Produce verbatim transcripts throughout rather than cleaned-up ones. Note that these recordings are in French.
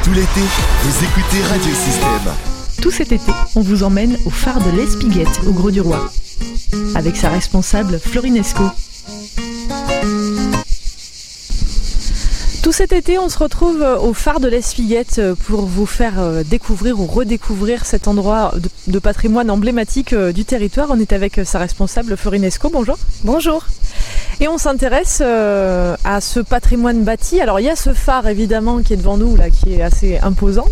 Tout l'été, vous écoutez Radio Système. Tout cet été, on vous emmène au phare de l'Espiguette, au Grau du Roi, avec sa responsable Florine Escaut. Tout cet été, on se retrouve au phare de l'Espiguette pour vous faire découvrir ou redécouvrir cet endroit de, de patrimoine emblématique du territoire. On est avec sa responsable Florine Escaut. Bonjour. Bonjour. Et on s'intéresse euh, à ce patrimoine bâti. Alors il y a ce phare évidemment qui est devant nous, là, qui est assez imposant.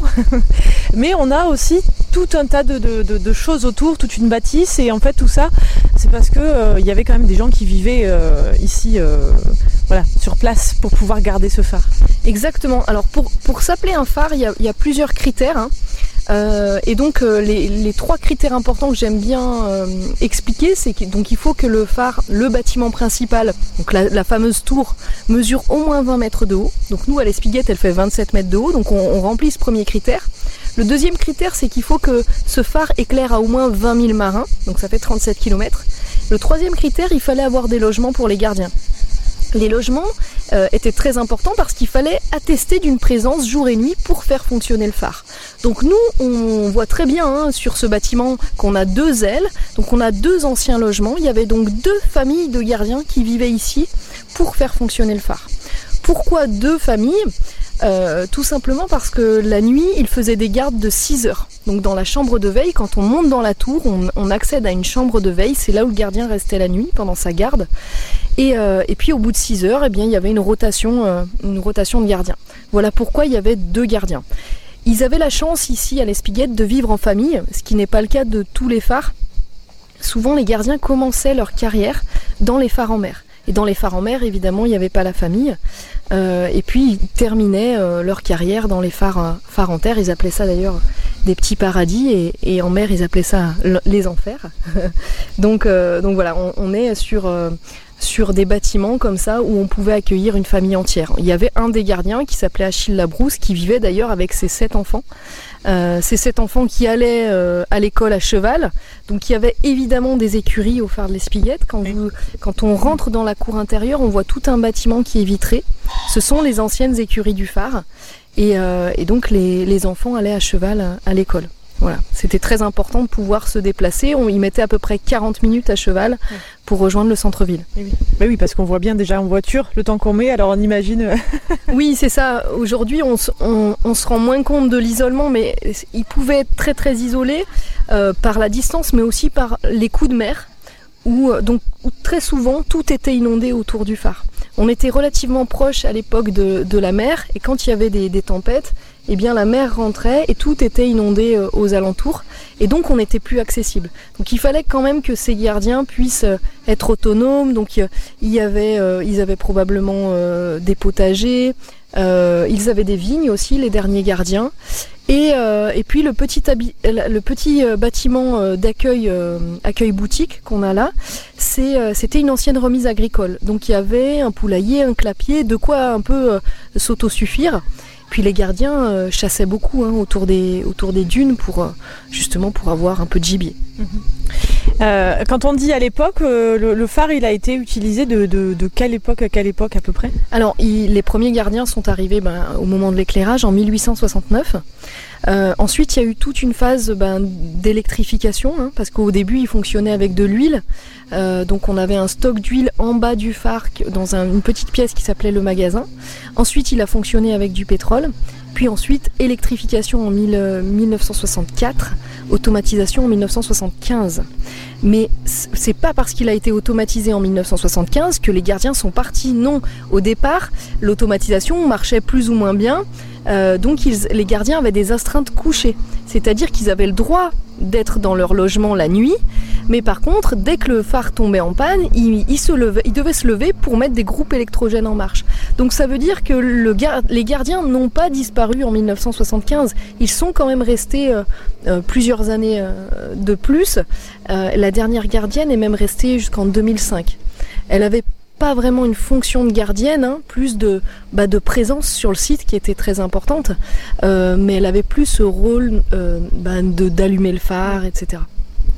Mais on a aussi tout un tas de, de, de, de choses autour, toute une bâtisse. Et en fait tout ça, c'est parce qu'il euh, y avait quand même des gens qui vivaient euh, ici euh, voilà, sur place pour pouvoir garder ce phare. Exactement. Alors pour, pour s'appeler un phare, il y a, y a plusieurs critères. Hein. Euh, et donc euh, les, les trois critères importants que j'aime bien euh, expliquer, c'est qu'il donc il faut que le phare, le bâtiment principal, donc la, la fameuse tour, mesure au moins vingt mètres de haut. Donc nous à l'Espiguette, elle fait vingt-sept mètres de haut, donc on, on remplit ce premier critère. Le deuxième critère, c'est qu'il faut que ce phare éclaire à au moins vingt mille marins, donc ça fait trente-sept kilomètres. Le troisième critère, il fallait avoir des logements pour les gardiens. Les logements euh, étaient très importants parce qu'il fallait attester d'une présence jour et nuit pour faire fonctionner le phare. Donc nous, on voit très bien hein, sur ce bâtiment qu'on a deux ailes, donc on a deux anciens logements. Il y avait donc deux familles de gardiens qui vivaient ici pour faire fonctionner le phare. Pourquoi deux familles ? Euh, tout simplement parce que la nuit, ils faisaient des gardes de six heures. Donc dans la chambre de veille, quand on monte dans la tour, on, on accède à une chambre de veille. C'est là où le gardien restait la nuit pendant sa garde. Et, euh, et puis au bout de six heures, eh bien, il y avait une rotation, euh, une rotation de gardiens. Voilà pourquoi il y avait deux gardiens. Ils avaient la chance ici à l'Espiguette de vivre en famille, ce qui n'est pas le cas de tous les phares. Souvent les gardiens commençaient leur carrière dans les phares en mer. Et dans les phares en mer, évidemment, il n'y avait pas la famille. Euh, et puis, ils terminaient euh, leur carrière dans les phares, euh, phares en terre. Ils appelaient ça d'ailleurs des petits paradis. Et, et en mer, ils appelaient ça les enfers. donc, euh, donc voilà, on, on est sur, euh, sur des bâtiments comme ça où on pouvait accueillir une famille entière. Il y avait un des gardiens qui s'appelait Achille Labrousse, qui vivait d'ailleurs avec ses sept enfants. Euh, ces sept enfants qui allaient euh, à l'école à cheval. Donc il y avait évidemment des écuries au phare de l'Espiguette. Quand, vous, quand on rentre dans la cour intérieure, on voit tout un bâtiment qui est vitré. Ce sont les anciennes écuries du phare. Et, euh, et donc les, les enfants allaient à cheval à, à l'école. Voilà. C'était très important de pouvoir se déplacer. On y mettait à peu près quarante minutes à cheval pour rejoindre le centre-ville. Oui, oui. Mais oui, parce qu'on voit bien déjà en voiture le temps qu'on met, alors on imagine... Oui, c'est ça. Aujourd'hui, on, on, on se rend moins compte de l'isolement, mais il pouvait être très très isolé euh, par la distance, mais aussi par les coups de mer, où, donc, où très souvent tout était inondé autour du phare. On était relativement proche à l'époque de, de la mer, et quand il y avait des, des tempêtes, eh bien la mer rentrait et tout était inondé euh, aux alentours, et donc on n'était plus accessible. Donc il fallait quand même que ces gardiens puissent euh, être autonomes. Donc euh, il y avait, euh, ils avaient probablement euh, des potagers, euh, ils avaient des vignes aussi, les derniers gardiens. Et, euh, et puis le petit, habi- le petit euh, bâtiment euh, d'accueil euh, accueil boutique qu'on a là, c'est, euh, c'était une ancienne remise agricole. Donc il y avait un poulailler, un clapier, de quoi un peu euh, s'autosuffire. Puis les gardiens euh, chassaient beaucoup hein, autour, des, autour des dunes pour, euh, justement pour avoir un peu de gibier. Mmh. Euh, quand on dit à l'époque, euh, le, le phare il a été utilisé de, de, de quelle époque à quelle époque à peu près ? Alors il, les premiers gardiens sont arrivés ben, au moment de l'éclairage en mille huit cent soixante-neuf. Euh, ensuite, il y a eu toute une phase ben, d'électrification, hein, parce qu'au début, il fonctionnait avec de l'huile. Euh, donc, on avait un stock d'huile en bas du phare, dans un, une petite pièce qui s'appelait le magasin. Ensuite, il a fonctionné avec du pétrole. Puis ensuite, électrification en mille neuf cent soixante-quatre, automatisation en mille neuf cent soixante-quinze. Mais c'est pas parce qu'il a été automatisé en mille neuf cent soixante-quinze que les gardiens sont partis. Non, au départ, l'automatisation marchait plus ou moins bien. Euh, donc ils, les gardiens avaient des astreintes couchées, c'est-à-dire qu'ils avaient le droit d'être dans leur logement la nuit, mais par contre, dès que le phare tombait en panne, ils, ils, se levaient, ils devaient se lever pour mettre des groupes électrogènes en marche. Donc ça veut dire que le gar- les gardiens n'ont pas disparu en mille neuf cent soixante-quinze, ils sont quand même restés euh, euh, plusieurs années euh, de plus. Euh, la dernière gardienne est même restée jusqu'en deux mille cinq. Elle avait pas vraiment une fonction de gardienne, hein, plus de, bah, de présence sur le site qui était très importante, euh, mais elle avait plus ce rôle euh, bah, de, d'allumer le phare, et cetera.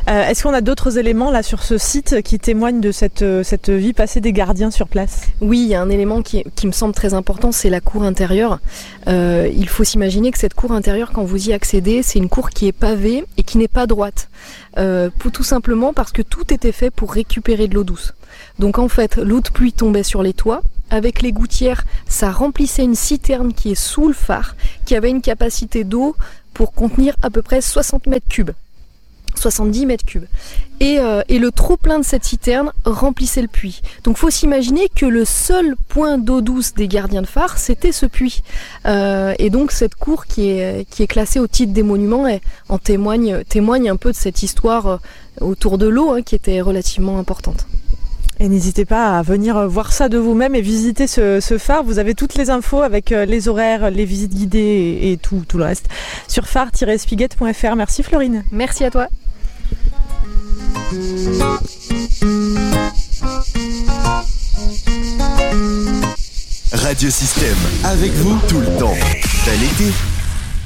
Euh, est-ce qu'on a d'autres éléments là sur ce site qui témoignent de cette, cette vie passée des gardiens sur place ? Oui, il y a un élément qui, qui me semble très important, c'est la cour intérieure. Euh, il faut s'imaginer que cette cour intérieure, quand vous y accédez, c'est une cour qui est pavée et qui n'est pas droite. Euh, pour, tout simplement parce que tout était fait pour récupérer de l'eau douce. Donc en fait, l'eau de pluie tombait sur les toits. Avec les gouttières, ça remplissait une citerne qui est sous le phare, qui avait une capacité d'eau pour contenir à peu près soixante mètres cubes. soixante-dix mètres cubes. Et, euh, et le trop-plein de cette citerne remplissait le puits. Donc il faut s'imaginer que le seul point d'eau douce des gardiens de phare, c'était ce puits. Euh, et donc cette cour qui est, qui est classée au titre des monuments elle, en témoigne, témoigne un peu de cette histoire euh, autour de l'eau hein, qui était relativement importante. Et n'hésitez pas à venir voir ça de vous-même et visiter ce, ce phare. Vous avez toutes les infos avec les horaires, les visites guidées et, et tout, tout le reste sur phare tiret spiguette point f r. Merci Florine. Merci à toi. Radio Système, avec vous tout le temps. Bel été.